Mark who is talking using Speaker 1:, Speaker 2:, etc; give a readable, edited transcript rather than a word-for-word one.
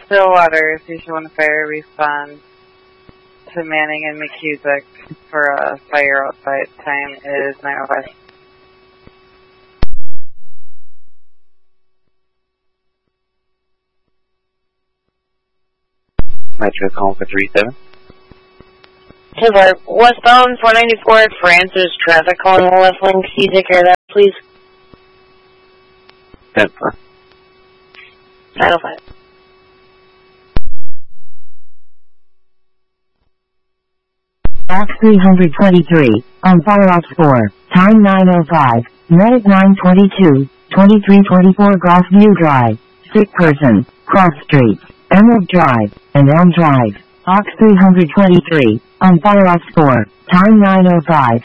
Speaker 1: Stillwater, Station 1 Fire responds to Manning and McCusick for a fire outside. Time is 9:05.
Speaker 2: Metro calling for 37.
Speaker 3: Hey, westbound 494 at Francis, traffic on the left lane. Can you take care of that, please?
Speaker 2: 10-4.
Speaker 3: 905.
Speaker 4: Box 323, on Fire Ops 4, time 9:05, medic 922, 2324 Grosview Drive, sick person, Cross Street, Emerald Drive, and Elm Drive. Box 323, on Fire Ops 4, time 9:05,